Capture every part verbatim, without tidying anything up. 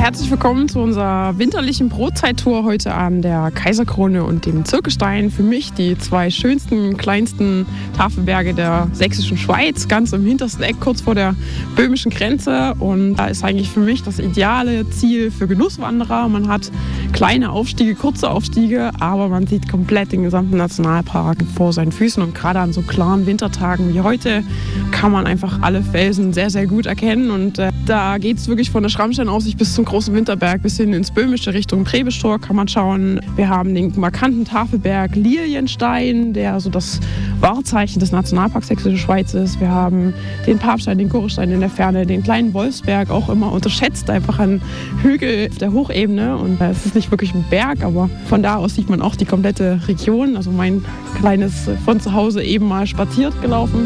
Herzlich willkommen zu unserer winterlichen Brotzeittour heute an der Kaiserkrone und dem Zirkelstein. Für mich die zwei schönsten, kleinsten Tafelberge der sächsischen Schweiz, ganz im hintersten Eck, kurz vor der böhmischen Grenze. Und da ist eigentlich für mich das ideale Ziel für Genusswanderer. Man hat kleine Aufstiege, kurze Aufstiege, aber man sieht komplett den gesamten Nationalpark vor seinen Füßen. Und gerade an so klaren Wintertagen wie heute kann man einfach alle Felsen sehr, sehr gut erkennen. Und äh, da geht es wirklich von der Schrammsteinaussicht bis zum großen Winterberg bis hin ins Böhmische Richtung Prebestor kann man schauen. Wir haben den markanten Tafelberg Lilienstein, der so das Wahrzeichen des Nationalparks Sächsische Schweiz ist. Wir haben den Papstein, den Chorstein in der Ferne, den kleinen Wolfsberg, auch immer unterschätzt, einfach ein Hügel auf der Hochebene. Und es ist nicht wirklich ein Berg, aber von da aus sieht man auch die komplette Region. Also mein kleines von zu Hause eben mal spaziert gelaufen.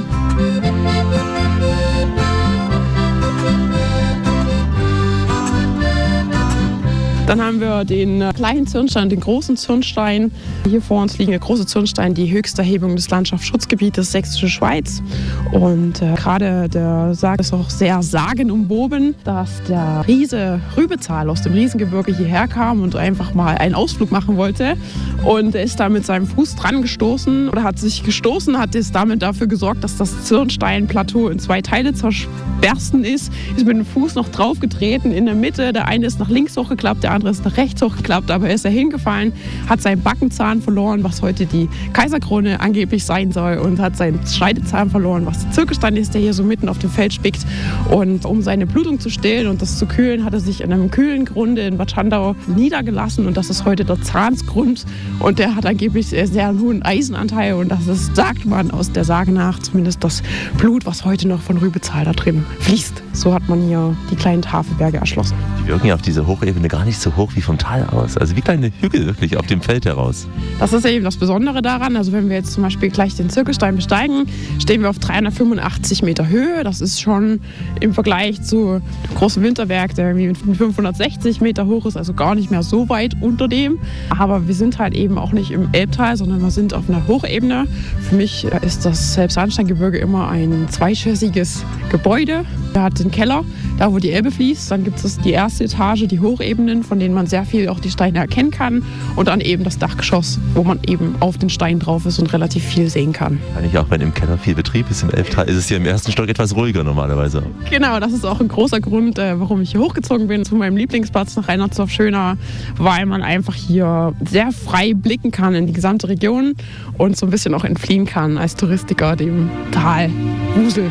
Dann haben wir den kleinen Zürnstein, den großen Zürnstein. Hier vor uns liegen der große Zürnstein, die höchste Erhebung des Landschaftsschutzgebietes Sächsische Schweiz. Und äh, gerade der Sarg ist auch sehr sagenumwoben, dass der Riese Rübezahl aus dem Riesengebirge hierher kam und einfach mal einen Ausflug machen wollte. Und er ist da mit seinem Fuß dran gestoßen oder hat sich gestoßen, hat es damit dafür gesorgt, dass das Zürnstein-Plateau in zwei Teile zerbersten ist. Ist mit dem Fuß noch draufgetreten in der Mitte. Der eine ist nach links hochgeklappt, der andere ist nach rechts hochgeklappt, aber er ist da hingefallen, hat seinen Backenzahn verloren, was heute die Kaiserkrone angeblich sein soll, und hat seinen Schneidezahn verloren, was der Zirkelstein ist, der hier so mitten auf dem Feld spickt. Und um seine Blutung zu stillen und das zu kühlen, hat er sich in einem kühlen Grunde in Bad Schandau niedergelassen, und das ist heute der Zahnsgrund, und der hat angeblich sehr, sehr hohen Eisenanteil, und das ist, sagt man aus der Sage nach, zumindest das Blut, was heute noch von Rübezahl da drin fließt. So hat man hier die kleinen Tafelberge erschlossen. Die wirken ja auf dieser Hochebene gar nicht so hoch wie vom Tal aus. Also wie kleine Hügel wirklich auf dem Feld heraus. Das ist eben das Besondere daran. Also wenn wir jetzt zum Beispiel gleich den Zirkelstein besteigen, stehen wir auf dreihundertfünfundachtzig Meter Höhe. Das ist schon im Vergleich zu dem großen Winterberg, der irgendwie mit fünfhundertsechzig Meter hoch ist, also gar nicht mehr so weit unter dem. Aber wir sind halt eben auch nicht im Elbtal, sondern wir sind auf einer Hochebene. Für mich ist das Elbsandsteingebirge immer ein zweischissiges Gebäude. Er hat den Keller, da wo die Elbe fließt. Dann gibt es die erste Etage, die Hochebenen, von denen man sehr viel auch die Steine erkennen kann. Und dann eben das Dachgeschoss, wo man eben auf den Stein drauf ist und relativ viel sehen kann. Eigentlich auch, wenn im Keller viel Betrieb ist, im Elbtal ist es hier im ersten Stock etwas ruhiger normalerweise. Genau, das ist auch ein großer Grund, warum ich hier hochgezogen bin, zu meinem Lieblingsplatz nach Reinertsdorf-Schöna, weil man einfach hier sehr frei blicken kann in die gesamte Region und so ein bisschen auch entfliehen kann als Touristiker dem Tal Wusel.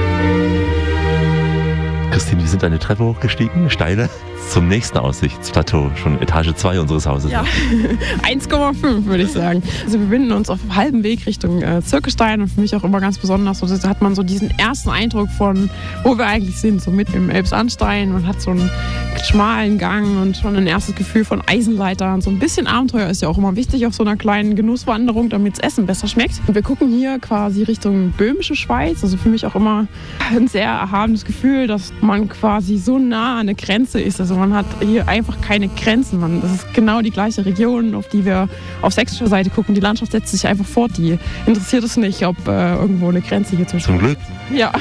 Christine, wir sind eine Treppe hochgestiegen, steile, zum nächsten Aussichtsplateau, schon Etage zwei unseres Hauses. Ja, eins Komma fünf würde ich sagen. Also wir befinden uns auf dem halben Weg Richtung äh, Zirkelstein, und für mich auch immer ganz besonders, so, da hat man so diesen ersten Eindruck von, wo wir eigentlich sind, so mit im Elbsandstein. Man hat so einen schmalen Gang und schon ein erstes Gefühl von Eisenleitern. So ein bisschen Abenteuer ist ja auch immer wichtig auf so einer kleinen Genusswanderung, damit das Essen besser schmeckt. Und wir gucken hier quasi Richtung Böhmische Schweiz, also für mich auch immer ein sehr erhabenes Gefühl, dass man quasi so nah an der Grenze ist. Also man hat hier einfach keine Grenzen. Man, das ist genau die gleiche Region, auf die wir auf sächsischer Seite gucken. Die Landschaft setzt sich einfach fort. Die interessiert es nicht, ob äh, irgendwo eine Grenze hier zwischen. Zum Glück. Ja.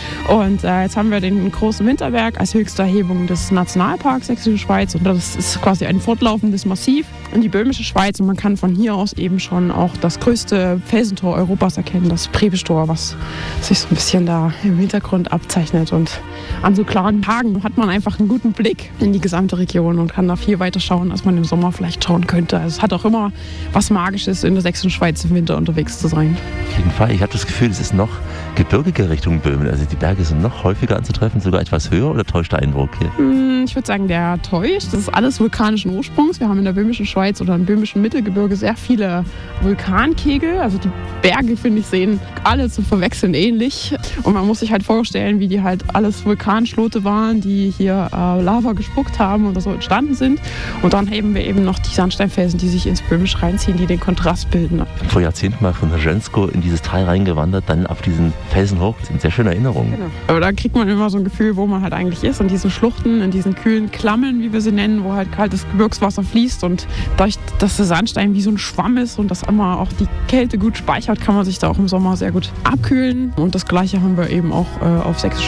Und äh, jetzt haben wir den großen Winterberg als höchste Erhebung des Nationalparks Sächsische Schweiz. Und das ist quasi ein fortlaufendes Massiv in die Böhmische Schweiz. Und man kann von hier aus eben schon auch das größte Felsentor Europas erkennen, das Prebestor, was sich so ein bisschen da im Hintergrund abzeichnet. Und an so klaren Tagen hat man einfach einen guten Blick in die gesamte Region und kann da viel weiter schauen, als man im Sommer vielleicht schauen könnte. Also es hat auch immer was Magisches, in der Sächsischen Schweiz im Winter unterwegs zu sein. Auf jeden Fall. Ich habe das Gefühl, es ist noch gebirgiger Richtung Böhmen. Also die Berge sind noch häufiger anzutreffen, sogar etwas höher, oder täuscht der Eindruck hier? Ich würde sagen, der täuscht. Das ist alles vulkanischen Ursprungs. Wir haben in der Böhmischen Schweiz oder im Böhmischen Mittelgebirge sehr viele Vulkankegel. Also die Berge, finde ich, sehen alle zum Verwechseln ähnlich. Und man muss sich halt vorstellen, wie die halt alles Vulkanschlote waren, die hier äh, Lava gespuckt haben oder so entstanden sind. Und dann haben wir eben noch die Sandsteinfelsen, die sich ins Böhmisch reinziehen, die den Kontrast bilden. Vor Jahrzehnten mal von Herzensko in dieses Tal reingewandert, dann auf diesen Felsen hoch. Das sind sehr schöne Erinnerungen. Genau. Aber da kriegt man immer so ein Gefühl, wo man halt eigentlich ist. In diesen Schluchten, in diesen kühlen Klammen, wie wir sie nennen, wo halt kaltes Gebirgswasser fließt. Und dadurch, dass der Sandstein wie so ein Schwamm ist und das immer auch die Kälte gut speichert, kann man sich da auch im Sommer sehr gut abkühlen. Und das Gleiche haben wir eben auch äh, auf Sächsisch